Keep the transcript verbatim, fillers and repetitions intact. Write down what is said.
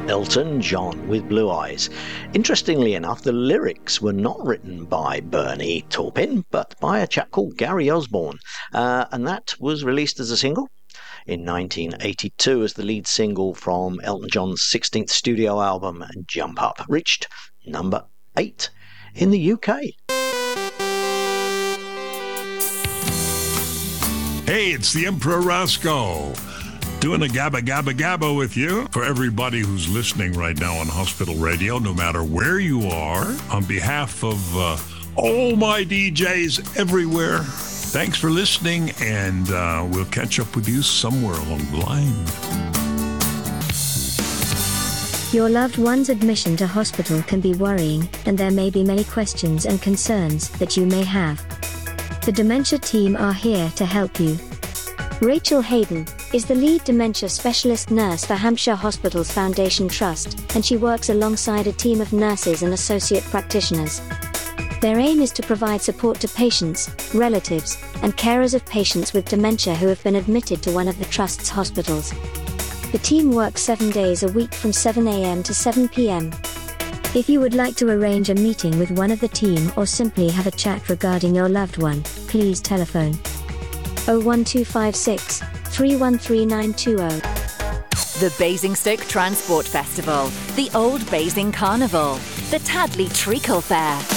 Elton John with Blue Eyes. Interestingly enough, the lyrics were not written by Bernie Taupin, but by a chap called Gary Osborne, uh, and that was released as a single in nineteen eighty-two as the lead single from Elton John's sixteenth studio album, Jump Up, reached number eight in the U K. Hey, it's the Emperor Roscoe, doing a Gabba Gabba Gabba with you. For everybody who's listening right now on Hospital Radio, no matter where you are, on behalf of uh, all my D Js everywhere, thanks for listening, and uh, we'll catch up with you somewhere along the line. Your loved one's admission to hospital can be worrying, and there may be many questions and concerns that you may have. The Dementia team are here to help you. Rachel Hayden is the lead dementia specialist nurse for Hampshire Hospitals Foundation Trust, and she works alongside a team of nurses and associate practitioners. Their aim is to provide support to patients, relatives, and carers of patients with dementia who have been admitted to one of the Trust's hospitals. The team works seven days a week from seven a.m. to seven p.m. If you would like to arrange a meeting with one of the team or simply have a chat regarding your loved one, please telephone oh one two five six, three one three nine two oh. The Basingstoke Transport Festival, the Old Basing Carnival, the Tadley Treacle Fair,